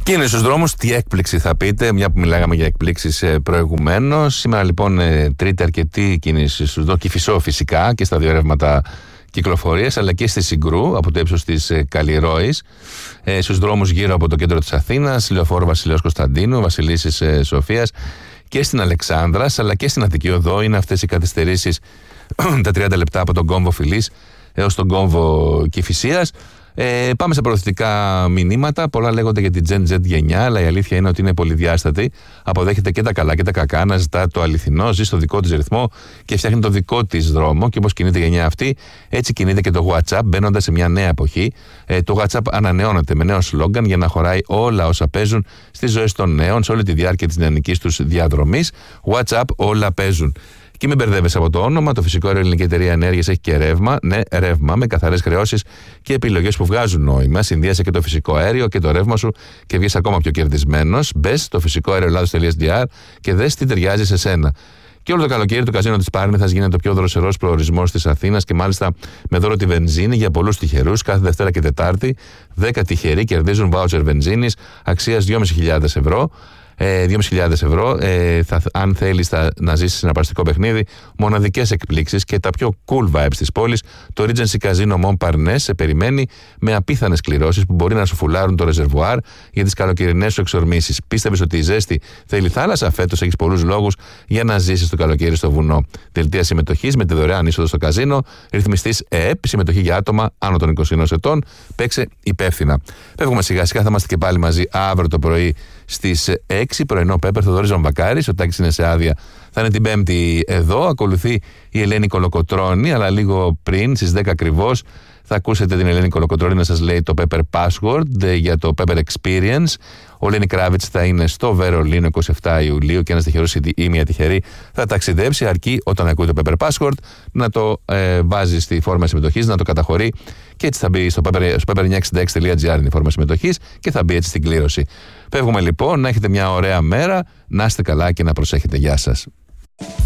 Κίνηση στους δρόμους, τι έκπληξη θα πείτε, μια που μιλάγαμε για εκπλήξεις προηγουμένως. Σήμερα λοιπόν τρίτη αρκετή κίνηση στους δρόμους, Κηφισό φυσικά και στα δύο ρεύματα κυκλοφορίας, αλλά και στη Συγκρού από το ύψος της Καλλιρόης, στους δρόμους γύρω από το κέντρο της Αθήνας, Λεωφόρο Βασιλέως Κωνσταντίνου, Βασιλίσσης Σοφίας και στην Αλεξάνδρας, αλλά και στην Αττική Οδό. Είναι αυτές οι καθυστερήσεις τα 30 λεπτά από τον κόμβο Φιλής έως τον κόμβο Κηφισίας. Πάμε σε προωθητικά μηνύματα. Πολλά λέγονται για την Gen Z γενιά, αλλά η αλήθεια είναι ότι είναι πολυδιάστατη. Αποδέχεται και τα καλά και τα κακά, να ζητά το αληθινό, ζει στο δικό της ρυθμό και φτιάχνει το δικό της δρόμο. Και όπως κινείται η γενιά αυτή, έτσι κινείται και το WhatsApp, μπαίνοντας σε μια νέα εποχή. Το WhatsApp ανανεώνεται με νέο σλόγγαν για να χωράει όλα όσα παίζουν στις ζωές των νέων σε όλη τη διάρκεια της νεανικής τους διαδρομής. WhatsApp, όλα παίζουν. Και μην μπερδεύεσαι από το όνομα. Το Φυσικό Αέριο Ελληνική Εταιρεία Ενέργειας έχει και ρεύμα. Ναι, ρεύμα με καθαρές χρεώσεις και επιλογές που βγάζουν νόημα. Συνδύασε και το φυσικό αέριο και το ρεύμα σου και βγεις ακόμα πιο κερδισμένος. Μπες στο φυσικοαεροελλάδος.gr και δες τι ταιριάζει σε σένα. Και όλο το καλοκαίρι το καζίνο της Πάρνηθας γίνεται ο πιο δροσερός προορισμός της Αθήνας και μάλιστα με δώρο τη βενζίνη για πολλούς τυχερούς. Κάθε Δευτέρα και Τετάρτη 10 τυχεροί κερδίζουν βάουτσερ βενζίνης αξίας 2.500 ευρώ. 2.500 ευρώ. Αν θέλεις να ζήσεις ένα παραστικό παιχνίδι, μοναδικές εκπλήξεις και τα πιο cool vibes της πόλης, το Regency Casino Montparnasse σε περιμένει με απίθανες κληρώσεις που μπορεί να σου φουλάρουν το ρεζερβουάρ για τις καλοκαιρινές σου εξορμήσεις. Πίστευες ότι η ζέστη θέλει θάλασσα? Φέτος έχεις πολλούς λόγους για να ζήσεις το καλοκαίρι στο βουνό. Δελτία συμμετοχής με τη δωρεάν είσοδο στο καζίνο, ρυθμιστής ΕΕΠ, συμμετοχή για άτομα άνω των 21 ετών. Παίξε υπεύθυνα. Φεύγουμε σιγά σιγά, θα είμαστε και πάλι μαζί αύριο το πρωί στις 6. Πρωινό Πέπερ, Θοδωρής Βαμβακάρης. Ο Τάκης είναι σε άδεια, θα είναι την Πέμπτη εδώ. Ακολουθεί η Ελένη Κολοκοτρώνη, αλλά λίγο πριν, στις 10 ακριβώς, θα ακούσετε την Ελένη Κολοκοτρώνη να σας λέει το Pepper Password για το Pepper Experience. Ο Λένι Κράβιτς θα είναι στο Βερολίνο 27 Ιουλίου και ένας τυχερός ή μια τυχερή θα ταξιδέψει, αρκεί όταν ακούει το Pepper Password να το βάζει στη φόρμα συμμετοχής, να το καταχωρεί και έτσι θα μπει στο pepper966.gr είναι η φόρμα συμμετοχής και θα μπει έτσι στην κλήρωση. Φεύγουμε λοιπόν, να έχετε μια ωραία μέρα, να είστε καλά και να προσέχετε. Γεια σας.